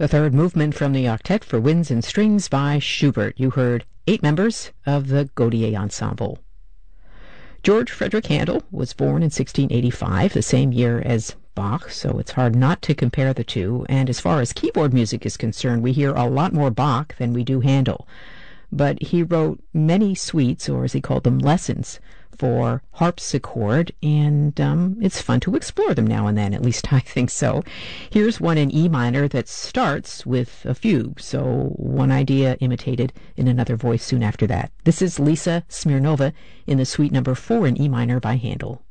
The third movement from the Octet for Winds and Strings by Schubert. You heard 8 members of the Gaudier Ensemble. George Frederick Handel was born in 1685, the same year as Bach, so it's hard not to compare the two. And as far as keyboard music is concerned, we hear a lot more Bach than we do Handel. But he wrote many suites, or as he called them, lessons, for harpsichord, and it's fun to explore them now and then, at least I think so. Here's one in E minor that starts with a fugue, so one idea imitated in another voice soon after that. This is Lisa Smirnova in the Suite number 4 in E minor by Handel.